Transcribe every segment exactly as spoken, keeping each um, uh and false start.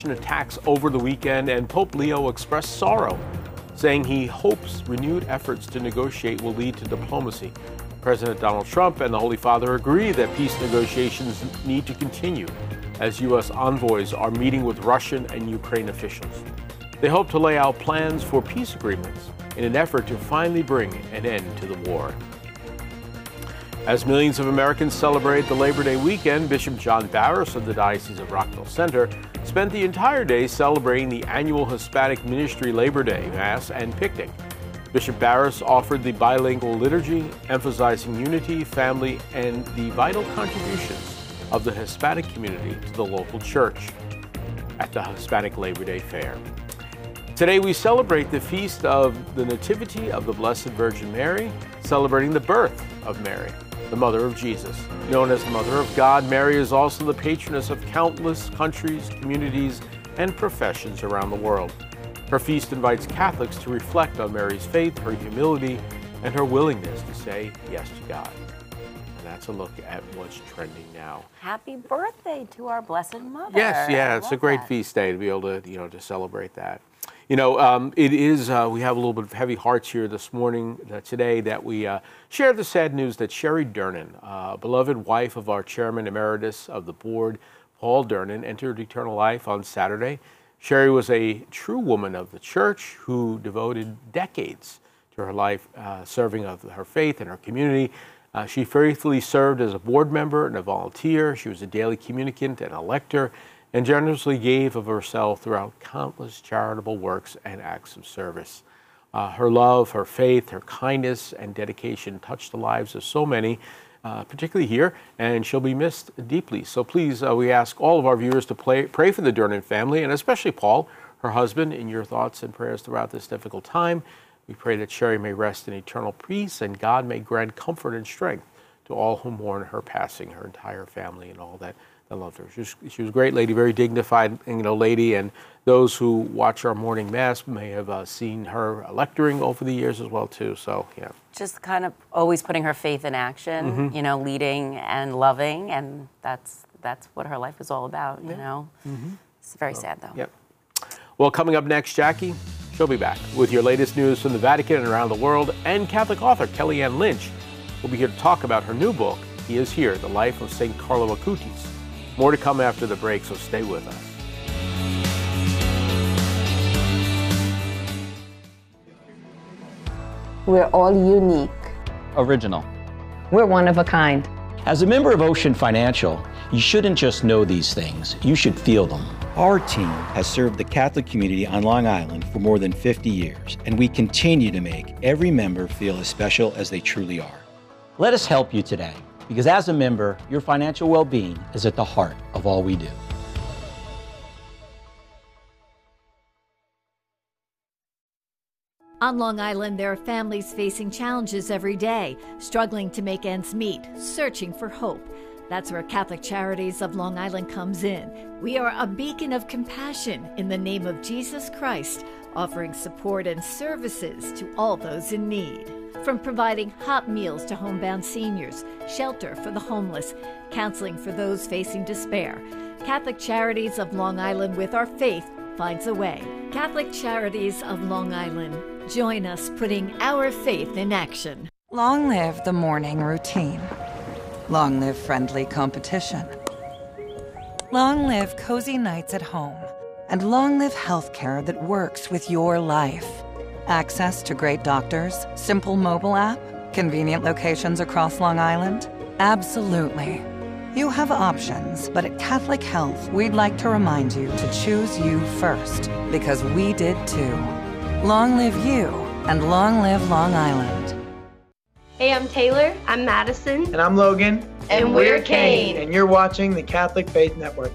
attacks over the weekend, and Pope Leo expressed sorrow, saying he hopes renewed efforts to negotiate will lead to diplomacy. President Donald Trump and the Holy Father agree that peace negotiations need to continue as U S envoys are meeting with Russian and Ukraine officials. They hope to lay out plans for peace agreements in an effort to finally bring an end to the war. As millions of Americans celebrate the Labor Day weekend, Bishop John Barras of the Diocese of Rockville Center spent the entire day celebrating the annual Hispanic Ministry Labor Day Mass and picnic. Bishop Barras offered the bilingual liturgy, emphasizing unity, family, and the vital contributions of the Hispanic community to the local church at the Hispanic Labor Day Fair. Today we celebrate the feast of the Nativity of the Blessed Virgin Mary, celebrating the birth of Mary, the mother of Jesus. Known as the Mother of God, Mary is also the patroness of countless countries, communities, and professions around the world. Her feast invites Catholics to reflect on Mary's faith, her humility, and her willingness to say yes to God. And that's a look at what's trending now. Happy birthday to our Blessed Mother. Yes, yeah, it's a great that. feast day to be able to, you know, to celebrate that. You know, um, it is, uh, we have a little bit of heavy hearts here this morning, uh, today, that we uh, share the sad news that Sherry Durnan, uh, beloved wife of our chairman emeritus of the board, Paul Durnan, entered eternal life on Saturday. Sherry was a true woman of the church who devoted decades to her life, uh, serving of her faith and her community. Uh, she faithfully served as a board member and a volunteer. She was a daily communicant and a lector, and generously gave of herself throughout countless charitable works and acts of service. Uh, her love, her faith, her kindness, and dedication touched the lives of so many, uh, particularly here, and she'll be missed deeply. So please, uh, we ask all of our viewers to play, pray for the Durnan family, and especially Paul, her husband, in your thoughts and prayers throughout this difficult time. We pray that Sherry may rest in eternal peace, and God may grant comfort and strength to all who mourn her passing, her entire family, and all that I loved her. She was, she was a great lady, very dignified, you know, lady, and those who watch our morning mass may have uh, seen her lecturing over the years as well too. So, yeah. Just kind of always putting her faith in action, mm-hmm. you know, leading and loving, and that's that's what her life was all about. You yeah. know, mm-hmm. It's very so, sad though. Yep. Well, coming up next, Jackie, she'll be back with your latest news from the Vatican and around the world, and Catholic author Kellyanne Lynch will be here to talk about her new book, He Is Here: The Life of Saint Carlo Acutis. More to come after the break, so stay with us. We're all unique. Original. We're one of a kind. As a member of Ocean Financial, you shouldn't just know these things, you should feel them. Our team has served the Catholic community on Long Island for more than fifty years, and we continue to make every member feel as special as they truly are. Let us help you today, because as a member, your financial well-being is at the heart of all we do. On Long Island, there are families facing challenges every day, struggling to make ends meet, searching for hope. That's where Catholic Charities of Long Island comes in. We are a beacon of compassion in the name of Jesus Christ, offering support and services to all those in need. From providing hot meals to homebound seniors, shelter for the homeless, counseling for those facing despair, Catholic Charities of Long Island, with our faith, finds a way. Catholic Charities of Long Island. Join us putting our faith in action. Long live the morning routine. Long live friendly competition. Long live cozy nights at home. And long live healthcare that works with your life. Access to great doctors, simple mobile app, convenient locations across Long Island? Absolutely. You have options, but at Catholic Health, we'd like to remind you to choose you first, because we did too. Long live you, and long live Long Island. Hey, I'm Taylor. I'm Madison. And I'm Logan. And, and we're Kane. And you're watching the Catholic Faith Network.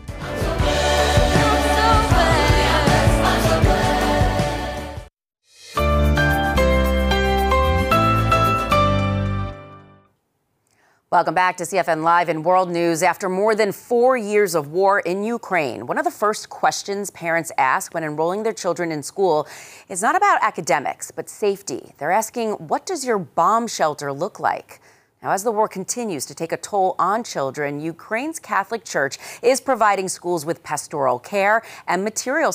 Welcome back to C F N Live and World News. After more than four years of war in Ukraine, one of the first questions parents ask when enrolling their children in school is not about academics, but safety. They're asking, what does your bomb shelter look like? Now, as the war continues to take a toll on children, Ukraine's Catholic Church is providing schools with pastoral care and materials